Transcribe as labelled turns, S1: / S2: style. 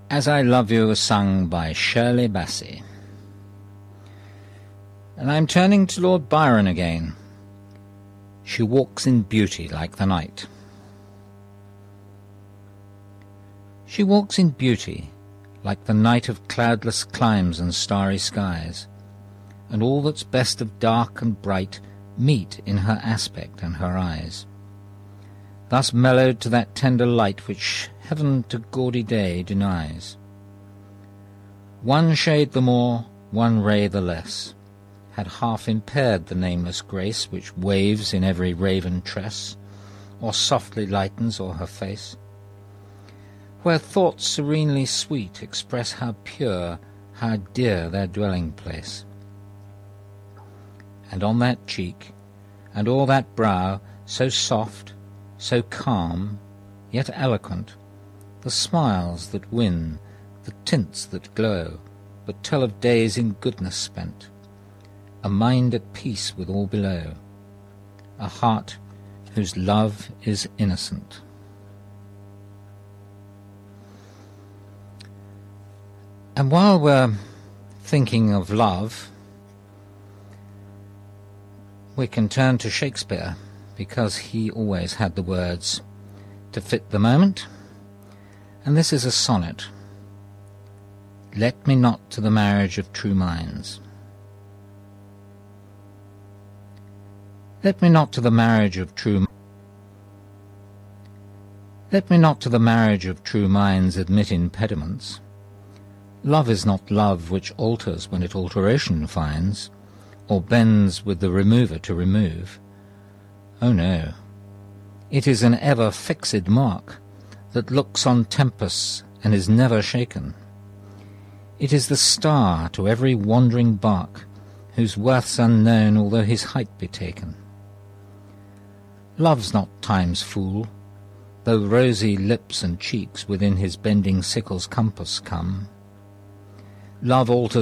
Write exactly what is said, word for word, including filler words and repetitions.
S1: As I Love You was sung by Shirley Bassey. And I'm turning to Lord Byron again. She walks in beauty like the night. She walks in beauty like the night of cloudless climes and starry skies, and all that's best of dark and bright meet in her aspect and her eyes, thus mellowed to that tender light which heaven to gaudy day denies. One shade the more, one ray the less, had half impaired the nameless grace which waves in every raven tress, or softly lightens o'er her face, where thoughts serenely sweet express how pure, how dear their dwelling place. And on that cheek, and o'er that brow, so soft, so calm, yet eloquent, the smiles that win, the tints that glow, but tell of days in goodness spent, a mind at peace with all below, a heart whose love is innocent. And while we're thinking of love, we can turn to Shakespeare, because he always had the words to fit the moment. And this is a sonnet. Let me not to the marriage of true minds. Let me not to the marriage of true Let me not to the marriage of true minds admit impediments. Love is not love which alters when it alteration finds, or bends with the remover to remove. Oh no, it is an ever fixed mark, that looks on tempests and is never shaken. It is the star to every wandering bark, whose worth's unknown although his height be taken. Love's not time's fool, though rosy lips and cheeks within his bending sickle's compass come. Love alters